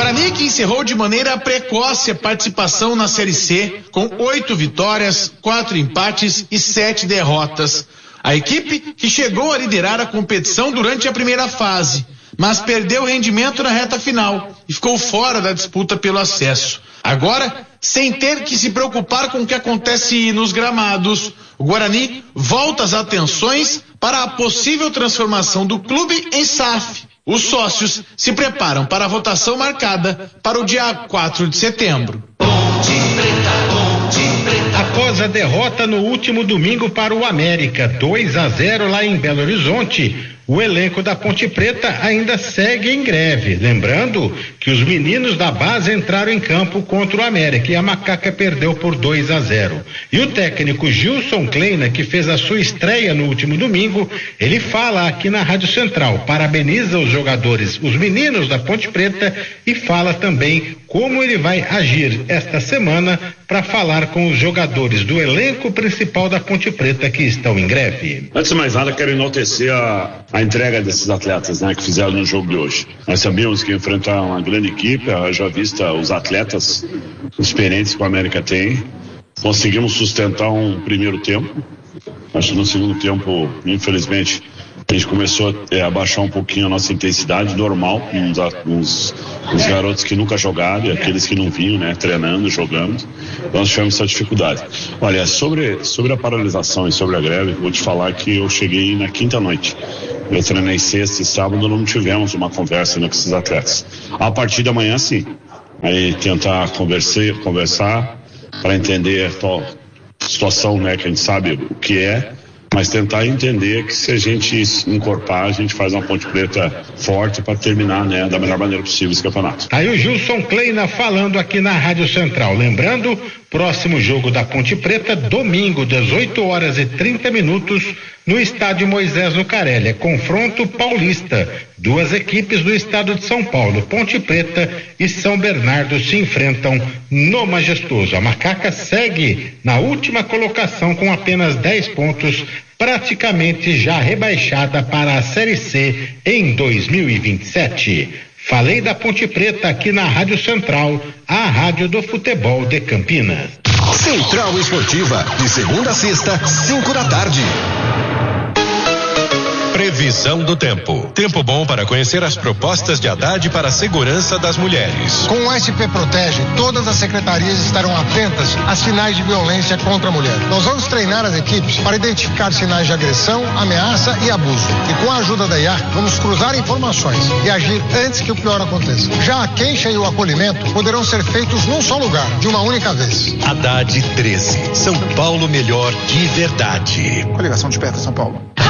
Guarani, que encerrou de maneira precoce a participação na Série C, com 8 vitórias, 4 empates e 7 derrotas. A equipe que chegou a liderar a competição durante a primeira fase, mas perdeu rendimento na reta final e ficou fora da disputa pelo acesso. Agora, sem ter que se preocupar com o que acontece nos gramados, o Guarani volta as atenções para a possível transformação do clube em SAF. Os sócios se preparam para a votação marcada para o dia 4 de setembro. Após a derrota no último domingo para o América, 2-0 lá em Belo Horizonte, o elenco da Ponte Preta ainda segue em greve. Lembrando que os meninos da base entraram em campo contra o América e a Macaca perdeu por 2-0. E o técnico Gilson Kleina, que fez a sua estreia no último domingo, ele fala aqui na Rádio Central, parabeniza os jogadores, os meninos da Ponte Preta, e fala também como ele vai agir esta semana para falar com os jogadores do elenco principal da Ponte Preta que estão em greve. Antes de mais nada, quero enaltecer a entrega desses atletas, né, que fizeram no jogo de hoje. Nós sabíamos que ia enfrentar uma grande equipe, já vista os atletas experientes que o América tem. Conseguimos sustentar um primeiro tempo. Acho que no segundo tempo, infelizmente, a gente começou a baixar um pouquinho a nossa intensidade normal, uns garotos que nunca jogaram e aqueles que não vinham, né, treinando, jogando. Nós tivemos essa dificuldade. Olha, sobre a paralisação e sobre a greve, vou te falar que eu cheguei na quinta noite. Eu treinei sexta e sábado, não tivemos uma conversa, né, com esses atletas. A partir da manhã, sim. Aí tentar conversar para entender a situação, né, que a gente sabe o que é, mas tentar entender que se a gente encorpar, a gente faz uma Ponte Preta forte para terminar, né, da melhor maneira possível esse campeonato. Aí o Gilson Kleina falando aqui na Rádio Central. Lembrando, próximo jogo da Ponte Preta, domingo, 18h30, no estádio Moisés Lucarelli. É confronto paulista. Duas equipes do estado de São Paulo, Ponte Preta e São Bernardo, se enfrentam no Majestoso. A Macaca segue na última colocação com apenas 10 pontos, praticamente já rebaixada para a Série C em 2027. Falei da Ponte Preta aqui na Rádio Central, a rádio do futebol de Campinas. Central Esportiva, de segunda a sexta, 5 da tarde. Previsão do tempo. Tempo bom para conhecer as propostas de Haddad para a segurança das mulheres. Com o SP Protege, todas as secretarias estarão atentas às sinais de violência contra a mulher. Nós vamos treinar as equipes para identificar sinais de agressão, ameaça e abuso. E com a ajuda da IA, vamos cruzar informações e agir antes que o pior aconteça. Já a queixa e o acolhimento poderão ser feitos num só lugar, de uma única vez. Haddad 13. São Paulo melhor de verdade. Coligação Desperta São Paulo.